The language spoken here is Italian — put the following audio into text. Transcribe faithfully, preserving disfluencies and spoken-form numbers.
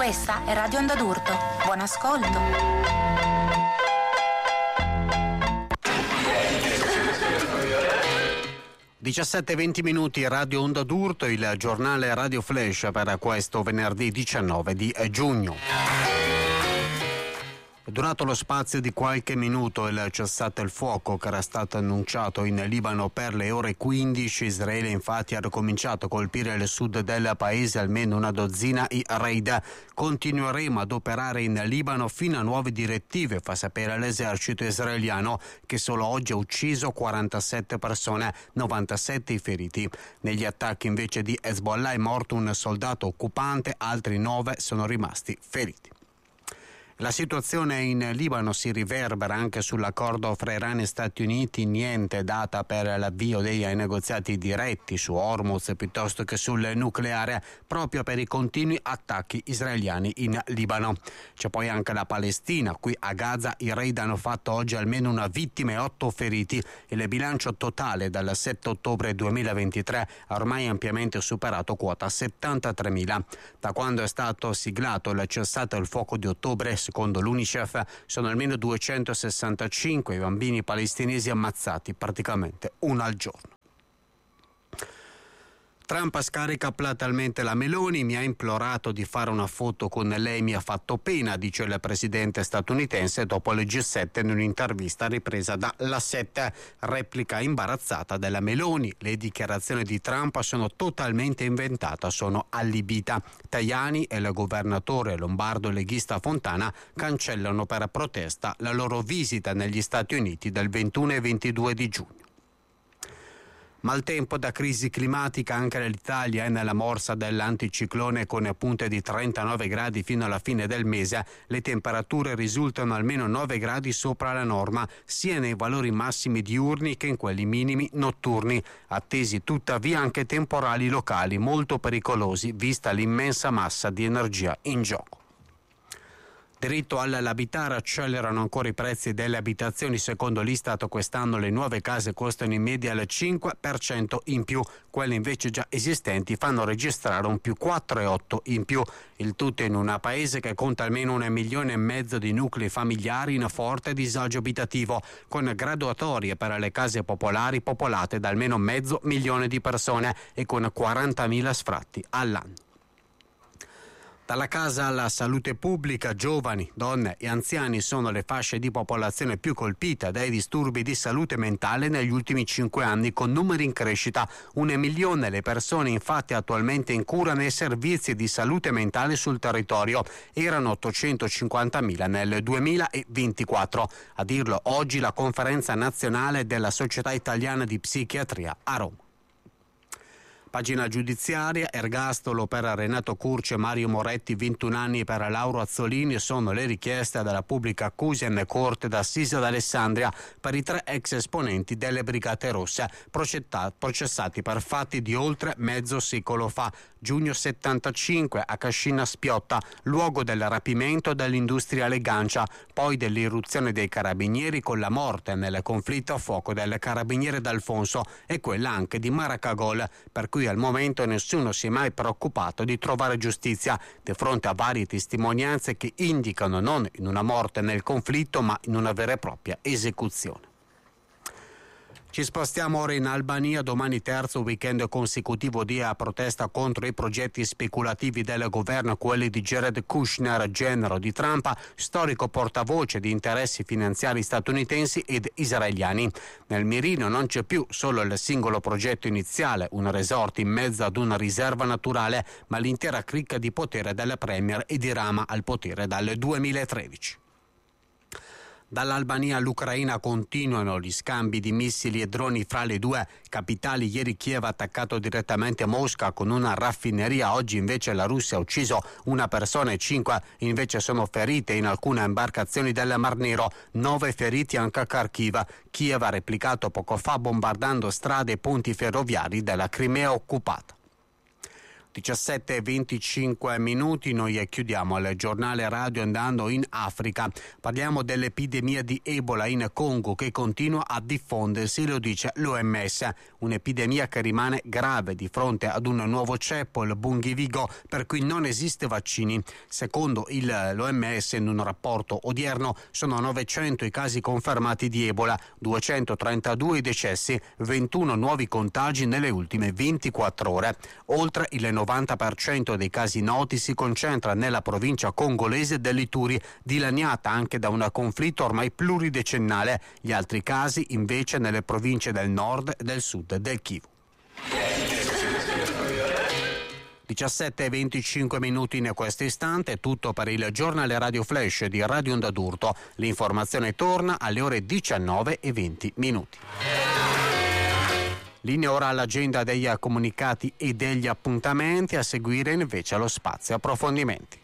Questa è Radio Onda d'Urto. Buon ascolto. diciassette e venti minuti, Radio Onda d'Urto, il giornale Radio Flash per questo venerdì diciannove di giugno. È durato lo spazio di qualche minuto il cessate il fuoco che era stato annunciato in Libano per le ore quindici. Israele infatti ha ricominciato a colpire il sud del paese, almeno una dozzina i raid. Continueremo ad operare in Libano fino a nuove direttive, fa sapere l'esercito israeliano, che solo oggi ha ucciso quarantasette persone, novantasette i feriti. Negli attacchi invece di Hezbollah è morto un soldato occupante, altri nove sono rimasti feriti. La situazione in Libano si riverbera anche sull'accordo fra Iran e Stati Uniti, niente data per l'avvio dei negoziati diretti su Hormuz piuttosto che sul nucleare, proprio per i continui attacchi israeliani in Libano. C'è poi anche la Palestina, qui a Gaza i raid hanno fatto oggi almeno una vittima e otto feriti. Il bilancio totale dal sette ottobre duemilaventitré ha ormai ampiamente superato quota settantatremila. Da quando è stato siglato il cessate il fuoco di ottobre, secondo l'UNICEF, sono almeno duecentosessantacinque i bambini palestinesi ammazzati, praticamente uno al giorno. Trump scarica platealmente la Meloni, mi ha implorato di fare una foto con lei, mi ha fatto pena, dice il presidente statunitense dopo il G sette in un'intervista ripresa da La sette. Replica imbarazzata della Meloni, le dichiarazioni di Trump sono totalmente inventate, sono allibita. Tajani e il governatore lombardo leghista Fontana cancellano per protesta la loro visita negli Stati Uniti del ventuno e ventidue di giugno. Maltempo da crisi climatica, anche l'Italia è nella morsa dell'anticiclone con punte di trentanove gradi fino alla fine del mese. Le temperature risultano almeno nove gradi sopra la norma, sia nei valori massimi diurni che in quelli minimi notturni. Attesi tuttavia anche temporali locali molto pericolosi, vista l'immensa massa di energia in gioco. Diritto all'abitare, accelerano ancora i prezzi delle abitazioni. Secondo l'Istat quest'anno le nuove case costano in media il cinque per cento in più, quelle invece già esistenti fanno registrare un più quattro virgola otto in più. Il tutto in un paese che conta almeno un milione e mezzo di nuclei familiari in forte disagio abitativo, con graduatorie per le case popolari popolate da almeno mezzo milione di persone e con quarantamila sfratti all'anno. Dalla casa alla salute pubblica, giovani, donne e anziani sono le fasce di popolazione più colpite dai disturbi di salute mentale negli ultimi cinque anni, con numeri in crescita. Un milione le persone infatti attualmente in cura nei servizi di salute mentale sul territorio, erano ottocentocinquantamila nel duemilaventiquattro. A dirlo oggi la conferenza nazionale della Società Italiana di Psichiatria a Roma. Pagina giudiziaria, ergastolo per Renato Curci e Mario Moretti, ventuno anni per Lauro Azzolini, sono le richieste della pubblica accusa in corte d'assise d'Alessandria per i tre ex esponenti delle Brigate Rosse, processati per fatti di oltre mezzo secolo fa. Giugno settantacinque a Cascina Spiotta, luogo del rapimento dell'industriale Gancia, poi dell'irruzione dei carabinieri con la morte nel conflitto a fuoco del carabiniere D'Alfonso e quella anche di Maracagol, per cui al momento nessuno si è mai preoccupato di trovare giustizia di fronte a varie testimonianze che indicano non in una morte nel conflitto ma in una vera e propria esecuzione. Ci spostiamo ora in Albania, domani terzo weekend consecutivo di protesta contro i progetti speculativi del governo, quelli di Jared Kushner, genero di Trump, storico portavoce di interessi finanziari statunitensi ed israeliani. Nel mirino non c'è più solo il singolo progetto iniziale, un resort in mezzo ad una riserva naturale, ma l'intera cricca di potere del premier e di Rama al potere dal duemilatredici. Dall'Albania all'Ucraina continuano gli scambi di missili e droni fra le due capitali. Ieri Kiev ha attaccato direttamente Mosca con una raffineria, oggi invece la Russia ha ucciso una persona e cinque invece sono ferite in alcune imbarcazioni del Mar Nero, nove feriti anche a Kharkiv. Kiev ha replicato poco fa bombardando strade e ponti ferroviari della Crimea occupata. diciassette e venticinque minuti, noi chiudiamo il giornale radio andando in Africa. Parliamo dell'epidemia di Ebola in Congo che continua a diffondersi, lo dice l'O M S. Un'epidemia che rimane grave di fronte ad un nuovo ceppo, il Bundibugyo, per cui non esiste vaccini. Secondo il, l'O M S, in un rapporto odierno, sono novecento i casi confermati di Ebola, duecentotrentadue i decessi, ventuno nuovi contagi nelle ultime ventiquattro ore. Oltre il novanta per cento dei casi noti si concentra nella provincia congolese dell'Ituri, dilaniata anche da un conflitto ormai pluridecennale. Gli altri casi invece nelle province del nord e del sud del Kivu. diciassette e venticinque minuti in questo istante, tutto per il giornale Radio Flash di Radio Onda d'Urto. L'informazione torna alle ore diciannove e venti minuti. Linea ora all'agenda degli comunicati e degli appuntamenti, a seguire invece lo spazio approfondimenti.